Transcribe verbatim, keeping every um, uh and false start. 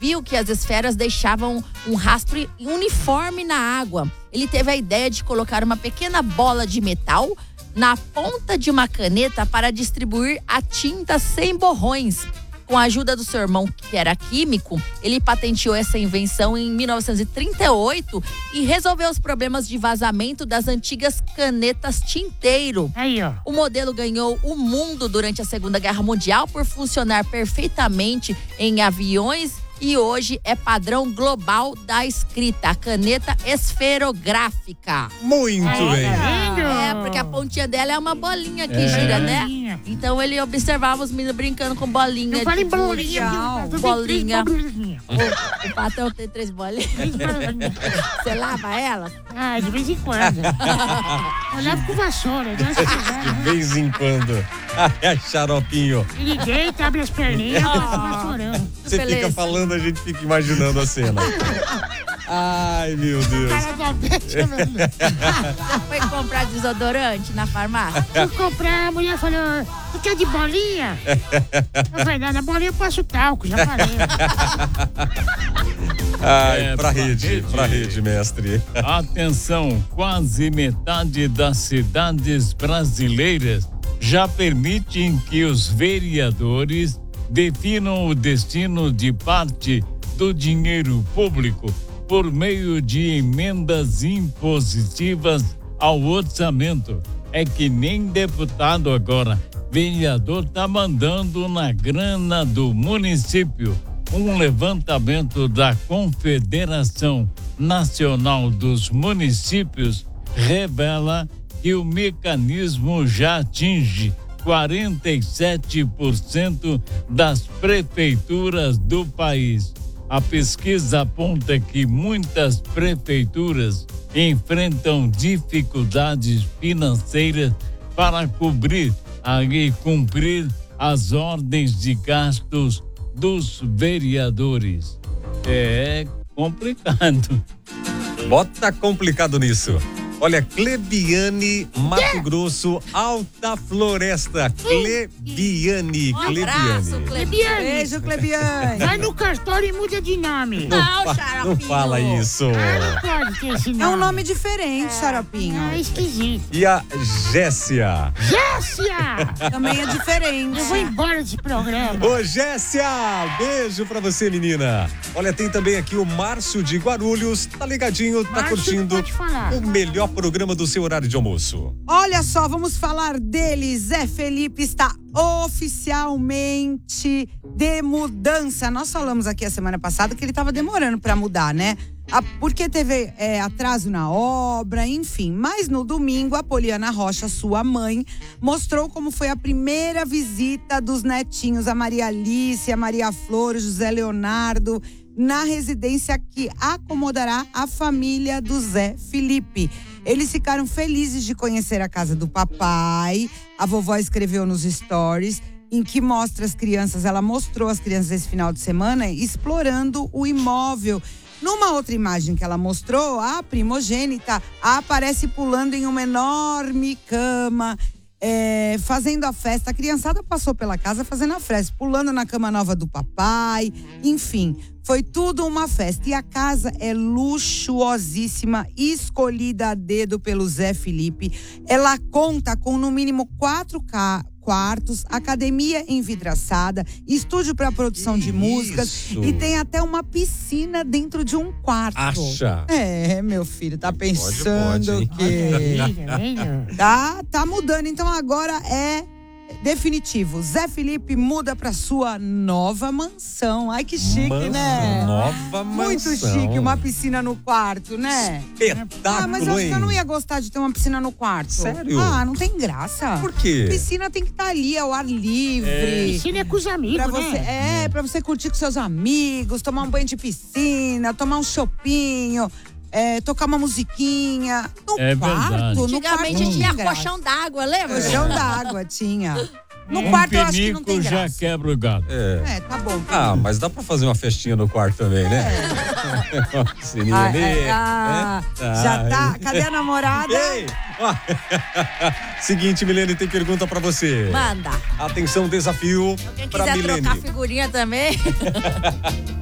viu que as esferas deixavam um rastro uniforme na água. Ele teve a ideia de colocar uma pequena bola de metal na ponta de uma caneta para distribuir a tinta sem borrões. Com a ajuda do seu irmão, que era químico, ele patenteou essa invenção em mil novecentos e trinta e oito e resolveu os problemas de vazamento das antigas canetas tinteiro. Aí, ó. O modelo ganhou o mundo durante a Segunda Guerra Mundial por funcionar perfeitamente em aviões e hoje é padrão global da escrita, a caneta esferográfica. Muito bem. É, porque a pontinha dela é uma bolinha que É. gira, né? Então ele observava os meninos brincando com bolinha. Eu falei de bolinha, gude. viu? Bolinha. Bolinha. O, o patrão tem três bolinhas. Você lava elas? Ah, de vez em quando. Eu levo com vassoura. Eu gosto de levar, De né? vez em quando. Ai, xaropinho. Ele deita, abre as perninhas, passa o vassourão. Você fica Beleza. falando, a gente fica imaginando a cena. Ai, meu Deus. Cara da Bete, velho. Você foi comprar desodorante na farmácia? Fui comprar, a mulher falou, tu quer de bolinha? Na verdade, a bolinha eu passo talco, já falei. Ai, É, pra pra rede, rede. pra rede, mestre. Atenção, quase metade das cidades brasileiras já permitem que os vereadores definam o destino de parte do dinheiro público por meio de emendas impositivas ao orçamento. É que nem deputado agora. Vereador tá mandando na grana do município. Um levantamento da Confederação Nacional dos Municípios revela que o mecanismo já atinge quarenta e sete por cento das prefeituras do país. A pesquisa aponta que muitas prefeituras enfrentam dificuldades financeiras para cobrir e cumprir as ordens de gastos dos vereadores. É complicado. Bota complicado nisso. Olha, Clebiane, Mato Grosso, Alta Floresta. Clebiane, Um abraço, Clebiane. Clebiane. Beijo, Clebiane. Vai no cartório e muda de nome. Não, Fa- xaropinho. Não fala isso. Ah, não pode ter esse nome. É um nome diferente, Xaropinho. É esquisito. E a Gessia. Jéssica! Também é diferente. Eu vou embora desse programa. Ô, Gessia, beijo pra você, menina. Olha, tem também aqui o Márcio de Guarulhos. Tá ligadinho, tá Márcio, curtindo não pode falar. o melhor programa do seu horário de almoço. Olha só, vamos falar dele. Zé Felipe está oficialmente de mudança. Nós falamos aqui a semana passada que ele estava demorando para mudar, né? A- Porque teve é, atraso na obra, enfim. Mas no domingo, a Poliana Rocha, sua mãe, mostrou como foi a primeira visita dos netinhos, a Maria Alice, a Maria Flor, o José Leonardo, na residência que acomodará a família do Zé Felipe. Eles ficaram felizes de conhecer a casa do papai. A vovó escreveu nos stories, em que mostra as crianças, ela mostrou as crianças esse final de semana explorando o imóvel. Numa outra imagem que ela mostrou, a primogênita aparece pulando em uma enorme cama, é, fazendo a festa. A criançada passou pela casa fazendo a festa, pulando na cama nova do papai, enfim. Foi tudo uma festa. E a casa é luxuosíssima, escolhida a dedo pelo Zé Felipe. Ela conta com no mínimo quatro ca- quartos, academia envidraçada, estúdio para produção de músicas Isso. e tem até uma piscina dentro de um quarto. Acha? É, meu filho, tá pensando pode, que Maravilha, velho. tá, tá mudando. Então agora é definitivo. Zé Felipe muda pra sua nova mansão. Ai, que chique, Mansão, né? Nova Muito mansão. chique, uma piscina no quarto, né? Espetáculo, Ah, mas eu acho que hein? eu não ia gostar de ter uma piscina no quarto. Sério? Ah, não tem graça. Por quê? Piscina tem que estar ali, ao ar livre. Piscina é com os amigos, Pra você, né? é, pra você curtir com seus amigos, tomar um banho de piscina, tomar um chopinho, é, tocar uma musiquinha. No É quarto, verdade. no Antigamente quarto não tinha tem graça. colchão d'água, lembra? Colchão d'água tinha. No Um quarto eu acho que não tem pinico já graça. quebra o gato. É. É, tá bom. Ah, mas dá pra fazer uma festinha no quarto também, né? Uma piscininha Ah, ali. é, ah, né? já Ah, tá. Cadê a namorada? Ei! Ó. Seguinte, Milene, tem pergunta pra você. Manda. Atenção, desafio Quem pra quiser Milene. trocar figurinha também.